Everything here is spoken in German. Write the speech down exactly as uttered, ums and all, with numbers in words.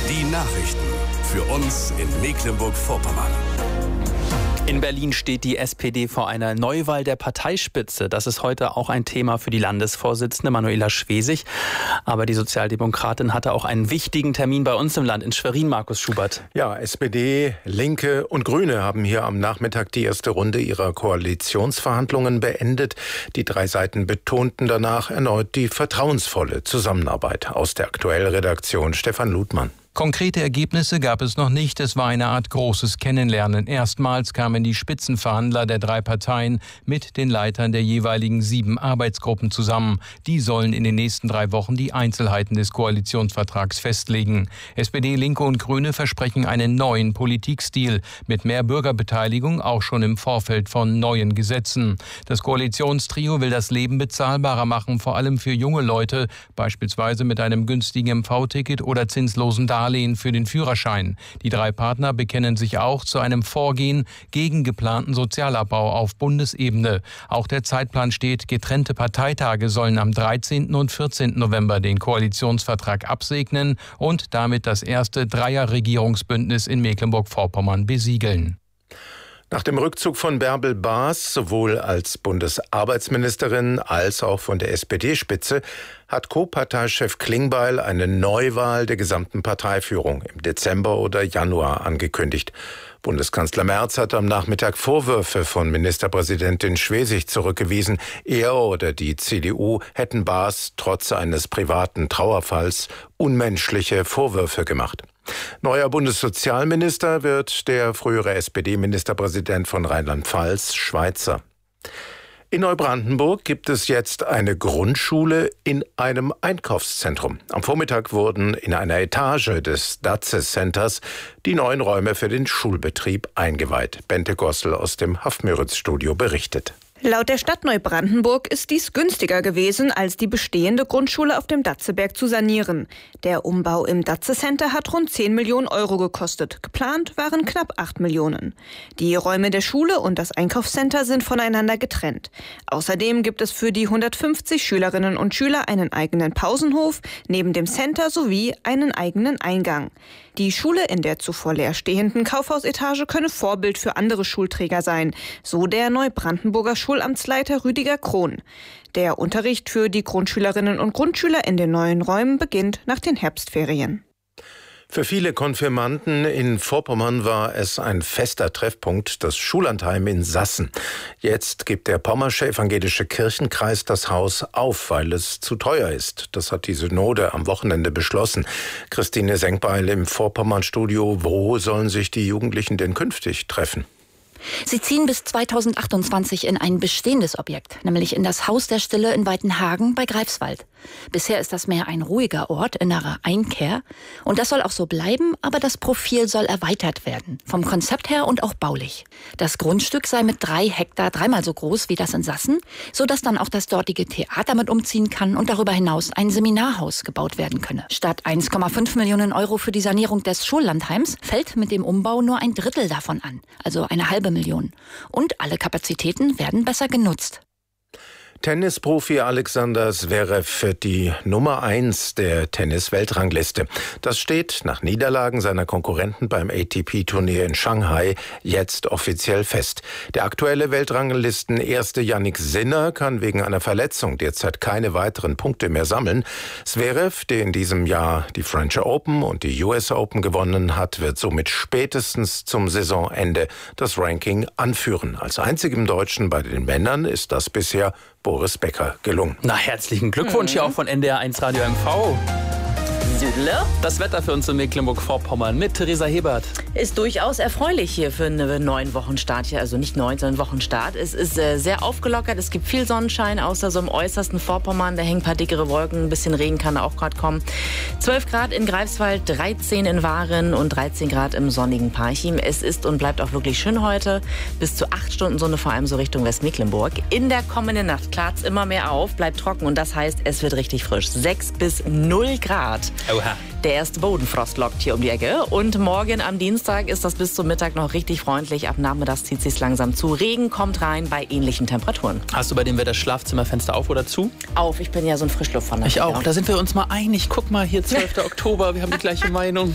Die Nachrichten für uns in Mecklenburg-Vorpommern. In Berlin steht die S P D vor einer Neuwahl der Parteispitze. Das ist heute auch ein Thema für die Landesvorsitzende Manuela Schwesig. Aber die Sozialdemokratin hatte auch einen wichtigen Termin bei uns im Land, in Schwerin, Markus Schubert. Ja, S P D, Linke und Grüne haben hier am Nachmittag die erste Runde ihrer Koalitionsverhandlungen beendet. Die drei Seiten betonten danach erneut die vertrauensvolle Zusammenarbeit. Aus der Aktuell-Redaktion Stefan Ludmann. Konkrete Ergebnisse gab es noch nicht. Es war eine Art großes Kennenlernen. Erstmals kamen die Spitzenverhandler der drei Parteien mit den Leitern der jeweiligen sieben Arbeitsgruppen zusammen. Die sollen in den nächsten drei Wochen die Einzelheiten des Koalitionsvertrags festlegen. S P D, Linke und Grüne versprechen einen neuen Politikstil mit mehr Bürgerbeteiligung, auch schon im Vorfeld von neuen Gesetzen. Das Koalitionstrio will das Leben bezahlbarer machen, vor allem für junge Leute, beispielsweise mit einem günstigen M V-Ticket oder zinslosen Darlehen für den Führerschein. Die drei Partner bekennen sich auch zu einem Vorgehen gegen geplanten Sozialabbau auf Bundesebene. Auch der Zeitplan steht, getrennte Parteitage sollen am dreizehnten und vierzehnten November den Koalitionsvertrag absegnen und damit das erste Dreier-Regierungsbündnis in Mecklenburg-Vorpommern besiegeln. Nach dem Rückzug von Bärbel Baas, sowohl als Bundesarbeitsministerin als auch von der S P D-Spitze, hat Co-Parteichef Klingbeil eine Neuwahl der gesamten Parteiführung im Dezember oder Januar angekündigt. Bundeskanzler Merz hat am Nachmittag Vorwürfe von Ministerpräsidentin Schwesig zurückgewiesen. Er oder die C D U hätten Baas trotz eines privaten Trauerfalls unmenschliche Vorwürfe gemacht. Neuer Bundessozialminister wird der frühere S P D-Ministerpräsident von Rheinland-Pfalz, Schweizer. In Neubrandenburg gibt es jetzt eine Grundschule in einem Einkaufszentrum. Am Vormittag wurden in einer Etage des Datze Centers die neuen Räume für den Schulbetrieb eingeweiht. Bente Gossel aus dem Haff-Müritz-Studio berichtet. Laut der Stadt Neubrandenburg ist dies günstiger gewesen, als die bestehende Grundschule auf dem Datzeberg zu sanieren. Der Umbau im Datze Center hat rund zehn Millionen Euro gekostet. Geplant waren knapp acht Millionen. Die Räume der Schule und das Einkaufscenter sind voneinander getrennt. Außerdem gibt es für die hundertfünfzig Schülerinnen und Schüler einen eigenen Pausenhof neben dem Center sowie einen eigenen Eingang. Die Schule in der zuvor leerstehenden Kaufhausetage könne Vorbild für andere Schulträger sein, so der Neubrandenburger Schulamtsleiter Rüdiger Krohn. Der Unterricht für die Grundschülerinnen und Grundschüler in den neuen Räumen beginnt nach den Herbstferien. Für viele Konfirmanden in Vorpommern war es ein fester Treffpunkt, das Schullandheim in Sassen. Jetzt gibt der Pommersche Evangelische Kirchenkreis das Haus auf, weil es zu teuer ist. Das hat die Synode am Wochenende beschlossen. Christine Senkbeil im Vorpommern-Studio. Wo sollen sich die Jugendlichen denn künftig treffen? Sie ziehen bis zweitausendachtundzwanzig in ein bestehendes Objekt, nämlich in das Haus der Stille in Weitenhagen bei Greifswald. Bisher ist das mehr ein ruhiger Ort, innerer Einkehr. Und das soll auch so bleiben, aber das Profil soll erweitert werden. Vom Konzept her und auch baulich. Das Grundstück sei mit drei Hektar dreimal so groß wie das in Sassen, sodass dann auch das dortige Theater mit umziehen kann und darüber hinaus ein Seminarhaus gebaut werden könne. Statt eins Komma fünf Millionen Euro für die Sanierung des Schullandheims fällt mit dem Umbau nur ein Drittel davon an, also eine halbe Million. Und alle Kapazitäten werden besser genutzt. Tennisprofi Alexander Zverev wird die Nummer eins der Tennis-Weltrangliste. Das steht nach Niederlagen seiner Konkurrenten beim A T P-Turnier in Shanghai jetzt offiziell fest. Der aktuelle Weltranglisten-Erste Jannik Sinner kann wegen einer Verletzung derzeit keine weiteren Punkte mehr sammeln. Zverev, der in diesem Jahr die French Open und die U S Open gewonnen hat, wird somit spätestens zum Saisonende das Ranking anführen. Als einzigem Deutschen bei den Männern ist das bisher Boris Becker gelungen. Na, herzlichen Glückwunsch hier auch von N D R eins Radio M V. Das Wetter für uns in Mecklenburg-Vorpommern mit Theresa Hebert. Ist durchaus erfreulich hier für einen neuen Wochenstart hier. Also nicht neun, sondern Wochenstart. Es ist äh, sehr aufgelockert. Es gibt viel Sonnenschein, außer so im äußersten Vorpommern. Da hängen ein paar dickere Wolken. Ein bisschen Regen kann auch gerade kommen. zwölf Grad in Greifswald, dreizehn in Waren und dreizehn Grad im sonnigen Parchim. Es ist und bleibt auch wirklich schön heute. Bis zu acht Stunden Sonne, vor allem so Richtung Westmecklenburg. In der kommenden Nacht klart es immer mehr auf, bleibt trocken und das heißt, es wird richtig frisch. sechs bis null Grad. Oha. Der erste Bodenfrost lockt hier um die Ecke. Und morgen am Dienstag ist das bis zum Mittag noch richtig freundlich. Ab Nachmittags zieht es sich langsam zu. Regen kommt rein bei ähnlichen Temperaturen. Hast du bei dem Wetter Schlafzimmerfenster auf oder zu? Auf, ich bin ja so ein Frischluftfanatiker. Ich auch. Da sind wir uns mal einig. Guck mal, hier zwölfter Oktober, wir haben die gleiche Meinung.